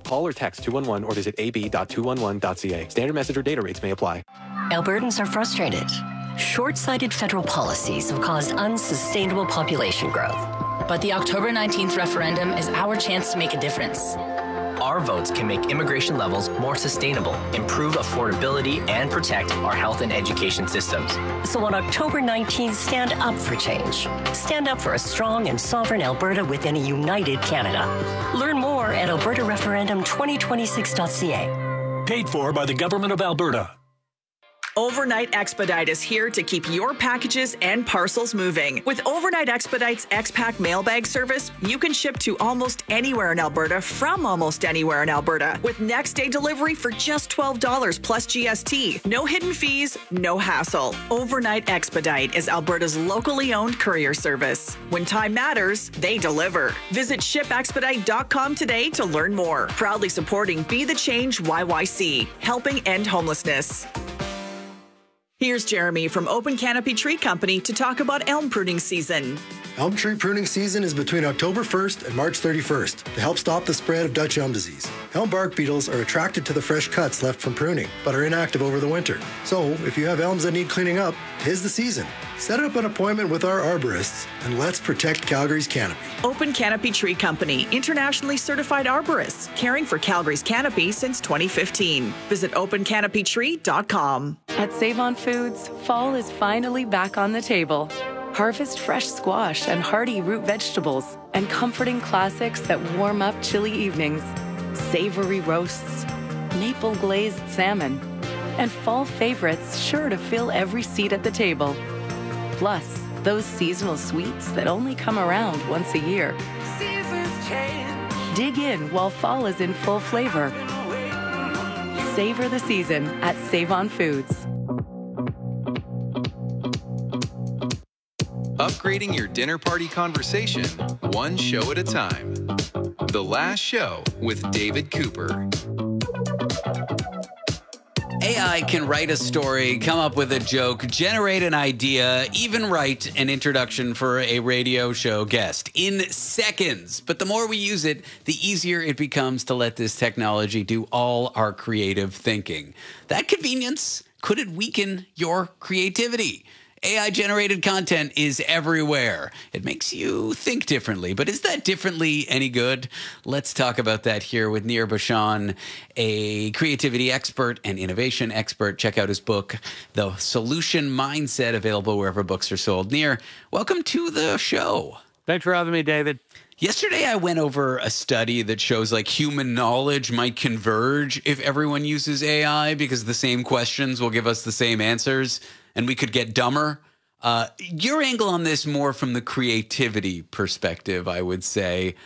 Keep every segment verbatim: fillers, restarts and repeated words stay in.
Call or text two one one or visit a b dot two one one dot c a. Standard message or data rates may apply. Albertans are frustrated. Short-sighted federal policies have caused unsustainable population growth. But the October nineteenth referendum is our chance to make a difference. Our votes can make immigration levels more sustainable, improve affordability, and protect our health and education systems. So on October nineteenth, stand up for change. Stand up for a strong and sovereign Alberta within a united Canada. Learn more at alberta referendum twenty twenty-six dot c a. Paid for by the Government of Alberta. Overnight Expedite is here to keep your packages and parcels moving. With Overnight Expedite's X-Pack mailbag service, you can ship to almost anywhere in Alberta from almost anywhere in Alberta with next-day delivery for just twelve dollars plus G S T. No hidden fees, no hassle. Overnight Expedite is Alberta's locally owned courier service. When time matters, they deliver. Visit ship expedite dot com today to learn more. Proudly supporting Be the Change Y Y C, helping end homelessness. Here's Jeremy from Open Canopy Tree Company to talk about elm pruning season. Elm tree pruning season is between October first and March thirty-first to help stop the spread of Dutch elm disease. Elm bark beetles are attracted to the fresh cuts left from pruning, but are inactive over the winter. So, if you have elms that need cleaning up, 'tis the season. Set up an appointment with our arborists, and let's protect Calgary's canopy. Open Canopy Tree Company, internationally certified arborists, caring for Calgary's canopy since twenty fifteen. Visit open canopy tree dot com. At Save-On Foods, fall is finally back on the table. Harvest fresh squash and hearty root vegetables and comforting classics that warm up chilly evenings. Savory roasts, maple glazed salmon, and fall favorites sure to fill every seat at the table. Plus, those seasonal sweets that only come around once a year. Seasons change. Dig in while fall is in full flavor. Savor the season at Save-On Foods. Upgrading your dinner party conversation, one show at a time. The Last Show with David Cooper. A I can write a story, come up with a joke, generate an idea, even write an introduction for a radio show guest in seconds. But the more we use it, the easier it becomes to let this technology do all our creative thinking. That convenience, could it weaken your creativity? A I-generated content is everywhere. It makes you think differently, but is that differently any good? Let's talk about that here with Nir Bashan, a creativity expert and innovation expert. Check out his book, The Solution Mindset, available wherever books are sold. Nir, welcome to the show. Thanks for having me, David. Yesterday, I went over a study that shows like human knowledge might converge if everyone uses A I because the same questions will give us the same answers and we could get dumber. Uh, your angle on this more from the creativity perspective, I would say.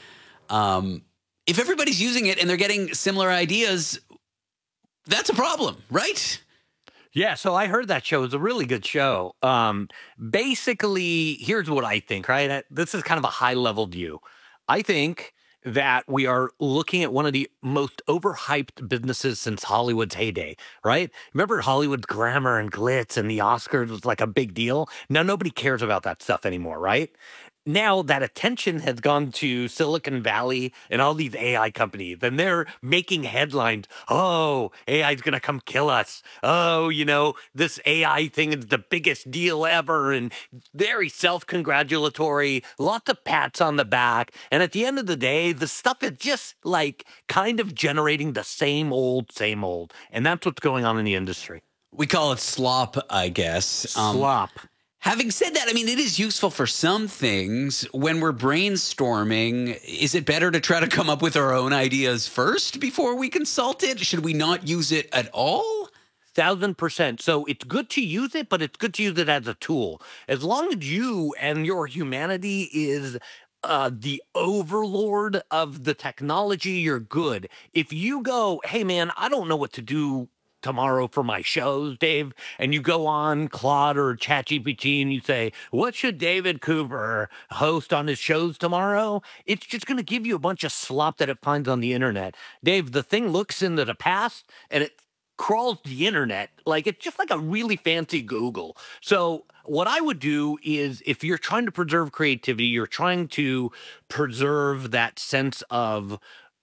Um, if everybody's using it and they're getting similar ideas, that's a problem, right? Yeah, so I heard that show. It was a really good show. Um, basically, here's what I think, right? This is kind of a high-level view. I think that we are looking at one of the most overhyped businesses since Hollywood's heyday, right? Remember Hollywood's glamour and glitz and the Oscars was like a big deal? Now nobody cares about that stuff anymore, right? Now that attention has gone to Silicon Valley and all these A I companies, and they're making headlines. Oh, A I is going to come kill us. Oh, you know, this A I thing is the biggest deal ever, and very self-congratulatory, lots of pats on the back. And at the end of the day, the stuff is just like kind of generating the same old, same old. And that's what's going on in the industry. We call it slop, I guess. Um, slop. Having said that, I mean, it is useful for some things. When we're brainstorming, is it better to try to come up with our own ideas first before we consult it? Should we not use it at all? Thousand percent. So it's good to use it, but it's good to use it as a tool. As long as you and your humanity is uh, the overlord of the technology, you're good. If you go, hey, man, I don't know what to do tomorrow for my shows, Dave, and you go on Claude or ChatGPT and you say, what should David Cooper host on his shows tomorrow? It's just going to give you a bunch of slop that it finds on the internet. Dave, the thing looks into the past and it crawls the internet. Like, it's just like a really fancy Google. So what I would do is, if you're trying to preserve creativity, you're trying to preserve that sense of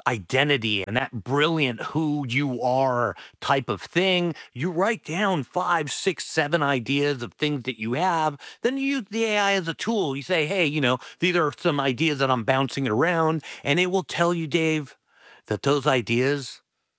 identity and that brilliant who you are type of thing. You write down five, six, seven ideas of things that you have. Then you use the A I as a tool. You say, hey, you know, these are some ideas that I'm bouncing around. And it will tell you, Dave, that those ideas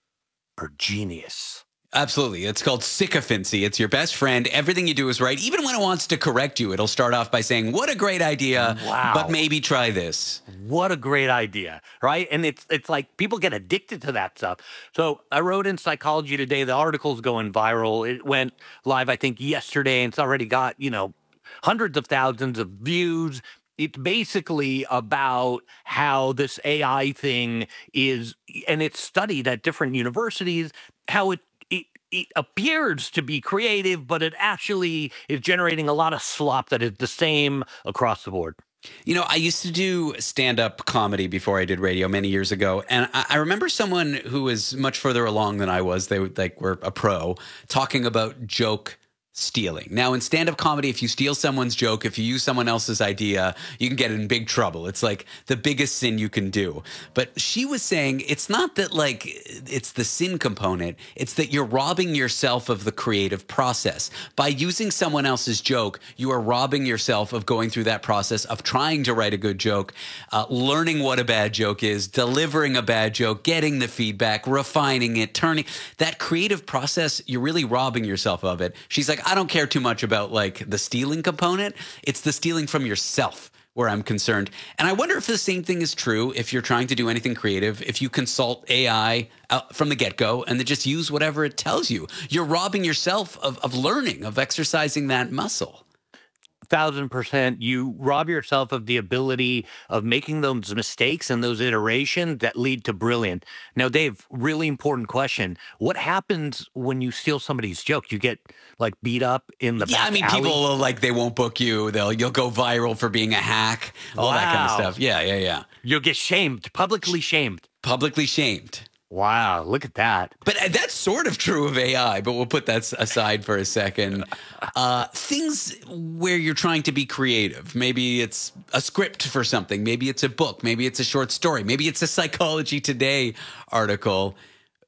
are genius. Absolutely. It's called sycophancy. It's your best friend. Everything you do is right. Even when it wants to correct you, it'll start off by saying, what a great idea, wow. but maybe try this. What a great idea, right? And it's it's like people get addicted to that stuff. So I wrote in Psychology Today, the article's going viral. It went live, I think, yesterday, and it's already got, you know, hundreds of thousands of views. It's basically about how this A I thing is, and it's studied at different universities, how it It appears to be creative, but it actually is generating a lot of slop that is the same across the board. You know, I used to do stand-up comedy before I did radio many years ago, and I, I remember someone who was much further along than I was. They like were a pro talking about joke stealing. Now, in stand-up comedy, if you steal someone's joke, if you use someone else's idea, you can get in big trouble. It's like the biggest sin you can do. But she was saying it's not that like it's the sin component. It's that you're robbing yourself of the creative process. By using someone else's joke, you are robbing yourself of going through that process of trying to write a good joke, uh, learning what a bad joke is, delivering a bad joke, getting the feedback, refining it, turning that creative process. You're really robbing yourself of it. She's like, I don't care too much about like the stealing component. It's the stealing from yourself where I'm concerned. And I wonder if the same thing is true if you're trying to do anything creative, if you consult A I out from the get-go and then just use whatever it tells you. You're robbing yourself of, of learning, of exercising that muscle. Thousand percent. You rob yourself of the ability of making those mistakes and those iterations that lead to brilliant. Now, Dave, really important question. What happens when you steal somebody's joke? You get like beat up in the yeah, back I mean, alley? people like they won't book you. They'll you'll go viral for being a hack, all that kind of Wow. stuff. Yeah, yeah, yeah. You'll get shamed, publicly shamed. Publicly shamed. Wow, look at that. But that's sort of true of A I, but we'll put that aside for a second. Uh, things where you're trying to be creative. Maybe it's a script for something. Maybe it's a book. Maybe it's a short story. Maybe it's a Psychology Today article.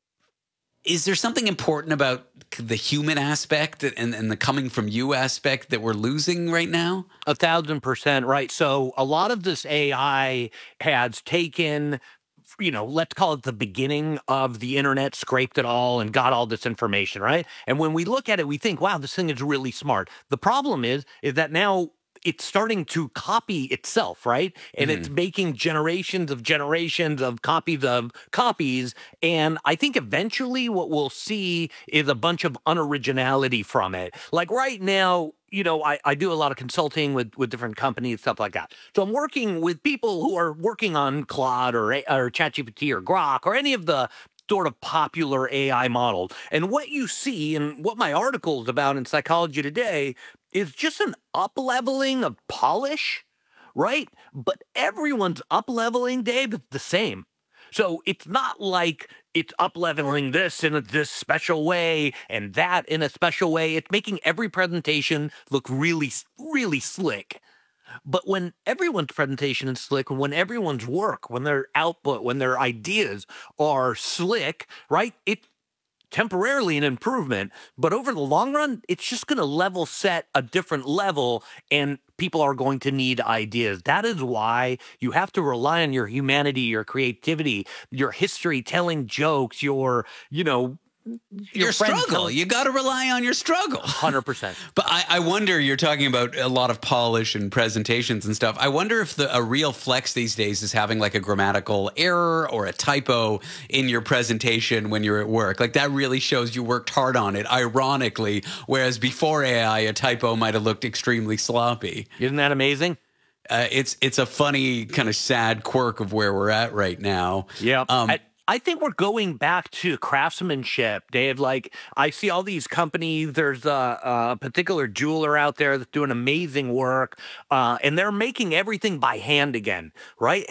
Is there something important about the human aspect and, and the coming from you aspect that we're losing right now? A thousand percent right. So a lot of this A I has taken, you know, let's call it the beginning of the internet, scraped it all and got all this information, right? And when we look at it, we think, wow, this thing is really smart. The problem is, is that now it's starting to copy itself, right? And Mm-hmm. it's making generations of generations of copies of copies. And I think eventually what we'll see is a bunch of unoriginality from it. Like right now, you know, I, I do a lot of consulting with, with different companies, stuff like that. So I'm working with people who are working on Claude or, or ChatGPT or Grok or any of the sort of popular A I models. And what you see and what my article is about in Psychology Today is just an up-leveling of polish, right? But everyone's up-leveling, Dave, is the same. So it's not like it's up-leveling this in a, this special way and that in a special way. It's making every presentation look really, really slick. But when everyone's presentation is slick, when everyone's work, when their output, when their ideas are slick, right, it's temporarily an improvement. But over the long run, it's just going to level set a different level, and people are going to need ideas. That is why you have to rely on your humanity, your creativity, your history, telling jokes, your, you know, Your, your friends struggle. telling- You got to rely on your struggle. one hundred percent. But I, I wonder, you're talking about a lot of polish and presentations and stuff. I wonder if the, a real flex these days is having like a grammatical error or a typo in your presentation when you're at work. Like that really shows you worked hard on it, ironically, whereas before A I, a typo might have looked extremely sloppy. Isn't that amazing? Uh, it's it's a funny kind of sad quirk of where we're at right now. Yeah. Um, I, I think we're going back to craftsmanship, Dave. Like, I see all these companies. There's a, a particular jeweler out there that's doing amazing work, uh, and they're making everything by hand again, right? And they're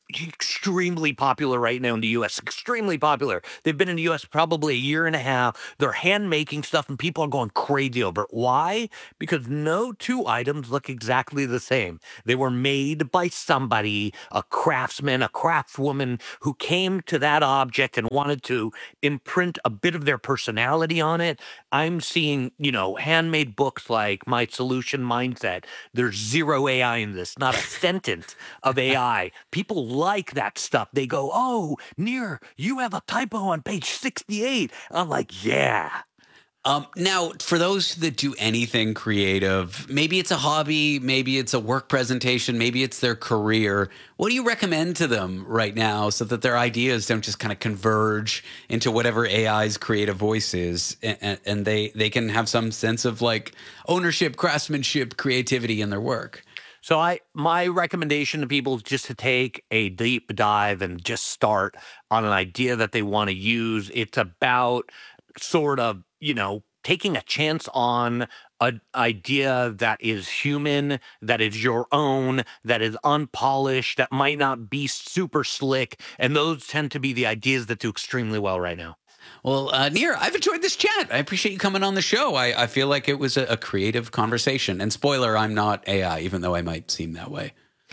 extremely popular right now in the U S, extremely popular. They've been in the U S probably a year and a half. They're hand-making stuff, and people are going crazy over it. Why? Because no two items look exactly the same. They were made by somebody, a craftsman, a craftswoman, who came to that object and wanted to imprint a bit of their personality on it. I'm seeing, you know, handmade books like My Solution Mindset. There's zero A I in this, not a sentence of A I. People like that stuff. They go, oh, Nir, you have a typo on page sixty-eight. I'm like, yeah. Um, now, for those that do anything creative, maybe it's a hobby, maybe it's a work presentation, maybe it's their career. What do you recommend to them right now so that their ideas don't just kind of converge into whatever A I's creative voice is, and, and they, they can have some sense of like ownership, craftsmanship, creativity in their work? So I, my recommendation to people is just to take a deep dive and just start on an idea that they want to use. It's about sort of, you know, taking a chance on an idea that is human, that is your own, that is unpolished, that might not be super slick. And those tend to be the ideas that do extremely well right now. Well, uh, Nir, I've enjoyed this chat. I appreciate you coming on the show. I, I feel like it was a, a creative conversation. And spoiler, I'm not A I, even though I might seem that way.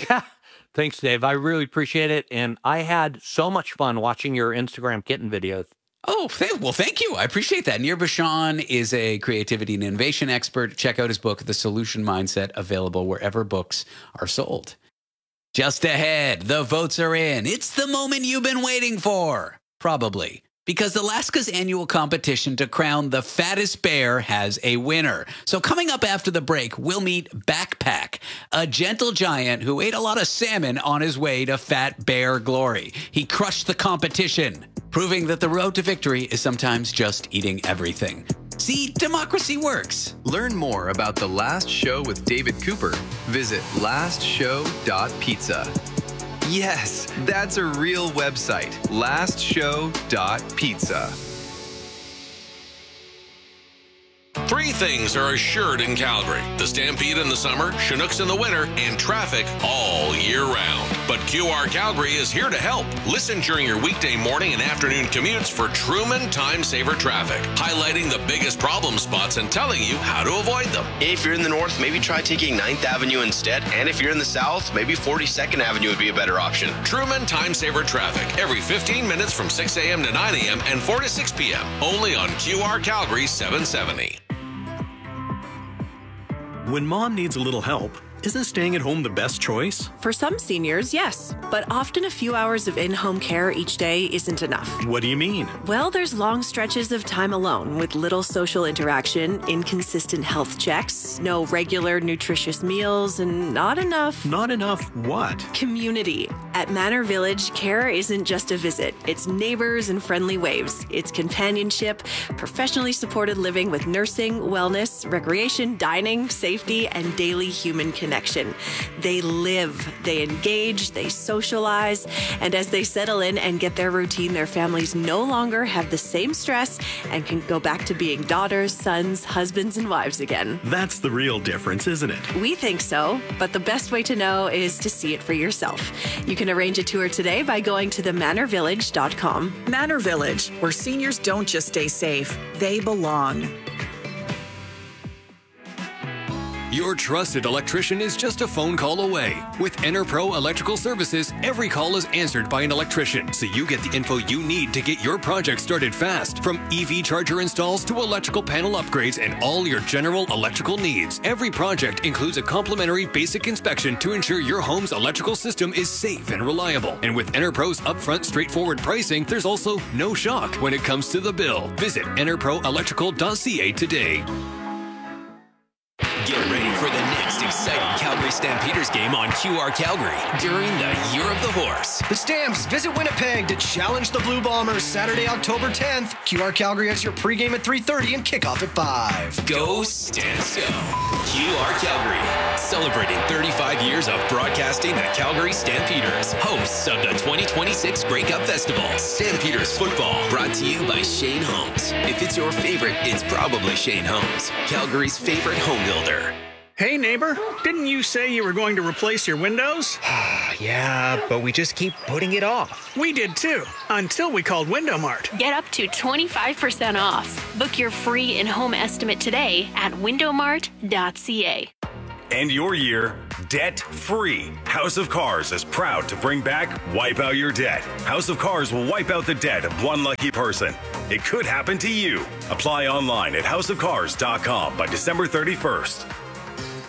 Thanks, Dave. I really appreciate it. And I had so much fun watching your Instagram kitten videos. Oh, th- well, thank you. I appreciate that. Nir Bashan is a creativity and innovation expert. Check out his book, The Solution Mindset, available wherever books are sold. Just ahead, the votes are in. It's the moment you've been waiting for. Probably. Because Alaska's annual competition to crown the fattest bear has a winner. So coming up after the break, we'll meet Backpack, a gentle giant who ate a lot of salmon on his way to fat bear glory. He crushed the competition, proving that the road to victory is sometimes just eating everything. See, democracy works. Learn more about The Last Show with David Cooper. Visit last show dot pizza. Yes, that's a real website, last show dot pizza. Three things are assured in Calgary: the Stampede in the summer, Chinooks in the winter, and traffic all year round. But Q R Calgary is here to help. Listen during your weekday morning and afternoon commutes for Truman Time Saver Traffic, highlighting the biggest problem spots and telling you how to avoid them. If you're in the north, maybe try taking ninth Avenue instead. And if you're in the south, maybe forty-second Avenue would be a better option. Truman Time Saver Traffic, every fifteen minutes from six a.m. to nine a.m. and four to six p.m. Only on Q R Calgary seven seventy. When mom needs a little help, isn't staying at home the best choice? For some seniors, yes. But often a few hours of in-home care each day isn't enough. What do you mean? Well, there's long stretches of time alone with little social interaction, inconsistent health checks, no regular nutritious meals, and not enough... Not enough what? Community. At Manor Village, care isn't just a visit. It's neighbors and friendly waves. It's companionship, professionally supported living with nursing, wellness, recreation, dining, safety, and daily human connection. They live, they engage, they socialize, and as they settle in and get their routine, their families no longer have the same stress and can go back to being daughters, sons, husbands, and wives again. That's the real difference, isn't it? We think so, but the best way to know is to see it for yourself. You can arrange a tour today by going to the manor village dot com. Manor Village, where seniors don't just stay safe, they belong. Your trusted electrician is just a phone call away. With EnerPro Electrical Services, every call is answered by an electrician, so you get the info you need to get your project started fast. From E V charger installs to electrical panel upgrades and all your general electrical needs. Every project includes a complimentary basic inspection to ensure your home's electrical system is safe and reliable. And with EnerPro's upfront straightforward pricing, there's also no shock when it comes to the bill. Visit enerpro electrical dot c a today. Get ready for the next exciting Calgary Stampeders game on Q R Calgary during the Year of the Horse. The Stamps visit Winnipeg to challenge the Blue Bombers Saturday, October tenth. Q R Calgary has your pregame at three thirty and kickoff at five. Go Stamps go! Q R Calgary, celebrating thirty-five years of broadcasting the Calgary Stampeders, hosts of the twenty twenty-six Grey Cup Festival. Stampeders football, brought to you by Shane Homes. If it's your favorite, it's probably Shane Homes, Calgary's favorite home builder. Hey, neighbor, didn't you say you were going to replace your windows? Yeah, but we just keep putting it off. We did too, until we called Window Mart. Get up to twenty-five percent off. Book your free in-home estimate today at window mart dot c a. End your year debt-free. House of Cars is proud to bring back Wipe Out Your Debt. House of Cars will wipe out the debt of one lucky person. It could happen to you. Apply online at house of cars dot com by December thirty-first.